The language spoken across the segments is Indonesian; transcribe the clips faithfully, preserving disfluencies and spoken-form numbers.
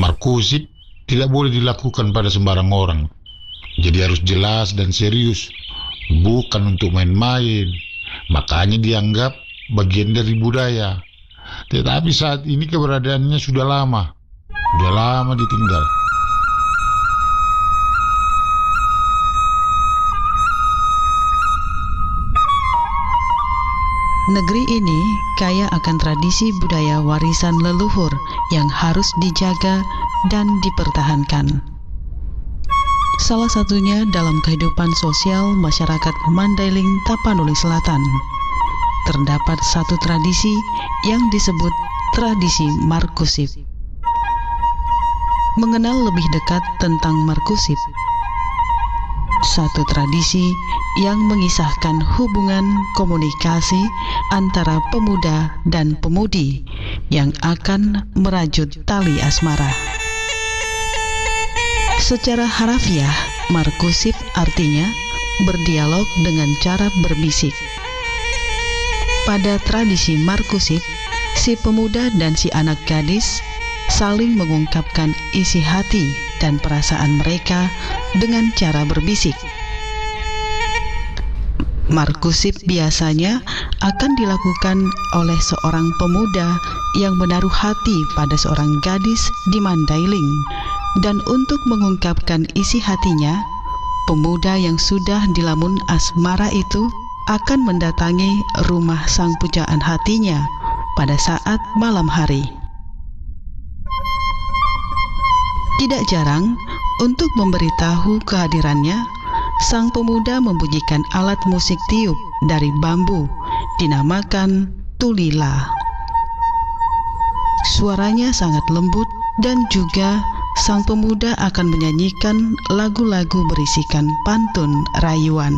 Markusip tidak boleh dilakukan pada sembarang orang. Jadi harus jelas dan serius, bukan untuk main-main. Makanya dianggap bagian dari budaya. Tetapi saat ini keberadaannya sudah lama, sudah lama ditinggal. Negeri ini kaya akan tradisi budaya warisan leluhur yang harus dijaga dan dipertahankan. Salah satunya dalam kehidupan sosial masyarakat Mandailing, Tapanuli Selatan. Terdapat satu tradisi yang disebut tradisi Markusip. Mengenal lebih dekat tentang Markusip, satu tradisi yang mengisahkan hubungan komunikasi antara pemuda dan pemudi yang akan merajut tali asmara. Secara harafiah, Markusip artinya berdialog dengan cara berbisik. Pada tradisi Markusip, si pemuda dan si anak gadis saling mengungkapkan isi hati dan perasaan mereka dengan cara berbisik. Markusip biasanya akan dilakukan oleh seorang pemuda yang menaruh hati pada seorang gadis di Mandailing, dan untuk mengungkapkan isi hatinya, pemuda yang sudah dilamun asmara itu akan mendatangi rumah sang pujaan hatinya pada saat malam hari. Tidak jarang, untuk memberitahu kehadirannya, sang pemuda membunyikan alat musik tiup dari bambu, dinamakan tulila. Suaranya sangat lembut dan juga sang pemuda akan menyanyikan lagu-lagu berisikan pantun rayuan.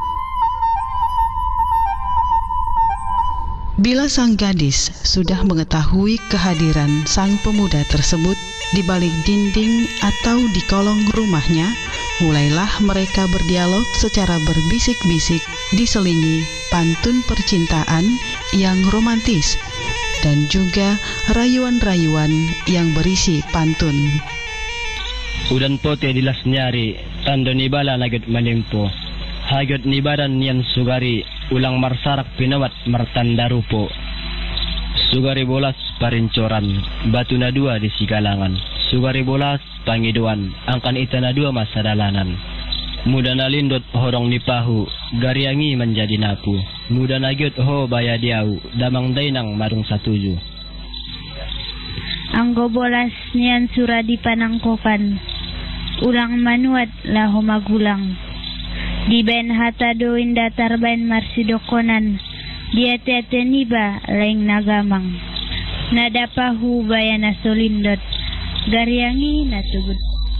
Bila sang gadis sudah mengetahui kehadiran sang pemuda tersebut di balik dinding atau di kolong rumahnya, mulailah mereka berdialog secara berbisik-bisik diselingi pantun percintaan yang romantis dan juga rayuan-rayuan yang berisi pantun. Udan pote dilas nyari, tando nibala naget manimpo. Hagot nibaran nian sugari, ulang marsarak pinawat martanda rupo. Sugari bolas parincoran, batu na dua di sigalangan. Sugari bolas pangiduan, angkan ita na dua masadalanan. Muda na lindot horong nipahu, gariangi menjadi napu. Muda na gyot ho bayadiau, damang dainang marung satuju. Anggo bolas nian suradi panangkokan, ulang manuat laho magulang. Di ben hata doin datar ben marsidokonan, dia tete niba laing nagamang. Nada pahu bayana solindot, gariangi natubut.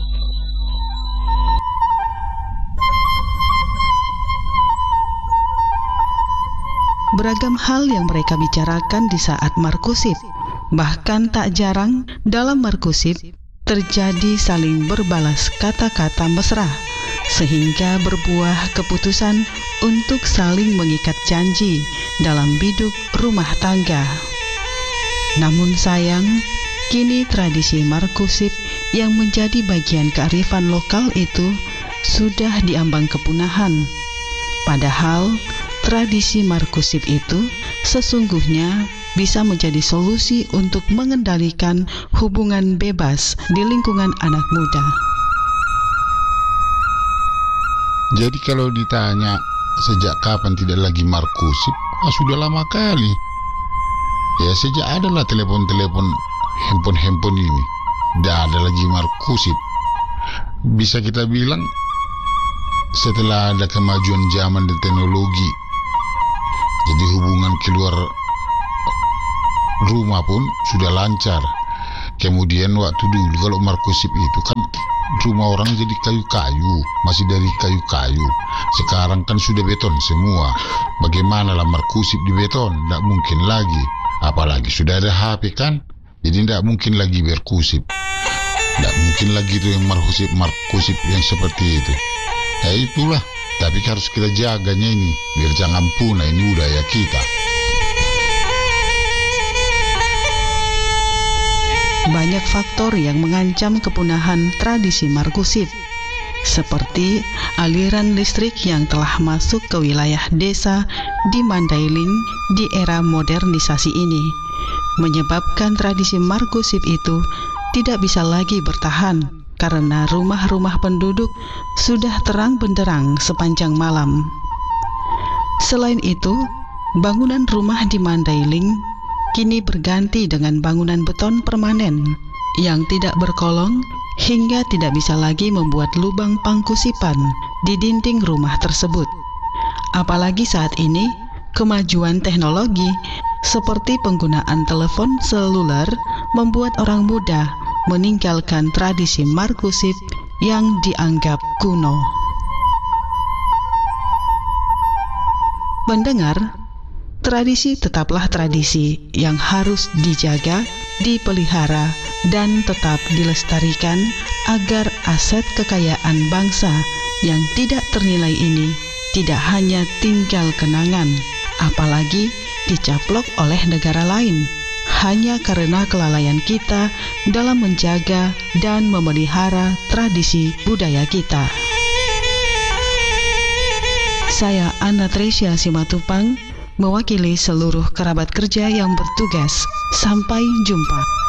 Beragam hal yang mereka bicarakan di saat Markusip. Bahkan tak jarang dalam Markusip terjadi saling berbalas kata-kata mesra, sehingga berbuah keputusan untuk saling mengikat janji dalam biduk rumah tangga. Namun sayang, kini tradisi Markusip yang menjadi bagian kearifan lokal itu sudah diambang kepunahan. Padahal tradisi Markusip itu sesungguhnya bisa menjadi solusi untuk mengendalikan hubungan bebas di lingkungan anak muda. Jadi kalau ditanya sejak kapan tidak lagi Markusip, ah, sudah lama kali. Ya sejak adalah telepon-telepon, handphone-handphone ini, tidak ada lagi Markusip. Bisa kita bilang setelah ada kemajuan zaman dan teknologi, jadi hubungan keluar rumah pun sudah lancar. Kemudian waktu dulu kalau Markusip itu kan rumah orang jadi kayu-kayu, masih dari kayu-kayu. Sekarang kan sudah beton semua. Bagaimana lah Markusip di beton? Tidak mungkin lagi. Apalagi sudah ada H P kan, jadi tidak mungkin lagi berkusip. Tidak mungkin lagi itu yang Markusip Markusip yang seperti itu. Ya itulah. Tapi harus kita jaganya ini biar jangan punah ini budaya kita. banyak faktor yang mengancam kepunahan tradisi Markusip, seperti aliran listrik yang telah masuk ke wilayah desa di Mandailing di era modernisasi ini, menyebabkan tradisi Markusip itu tidak bisa lagi bertahan karena rumah-rumah penduduk sudah terang benderang sepanjang malam. Selain itu, bangunan rumah di Mandailing kini berganti dengan bangunan beton permanen yang tidak berkolong hingga tidak bisa lagi membuat lubang pangkusipan di dinding rumah tersebut. Apalagi saat ini, kemajuan teknologi seperti penggunaan telepon seluler membuat orang muda meninggalkan tradisi Markusip yang dianggap kuno. Pendengar, tradisi tetaplah tradisi yang harus dijaga, dipelihara, dan tetap dilestarikan agar aset kekayaan bangsa yang tidak ternilai ini tidak hanya tinggal kenangan, apalagi dicaplok oleh negara lain, hanya karena kelalaian kita dalam menjaga dan memelihara tradisi budaya kita. Saya Anna Tresya Simatupang, mewakili seluruh kerabat kerja yang bertugas. Sampai jumpa.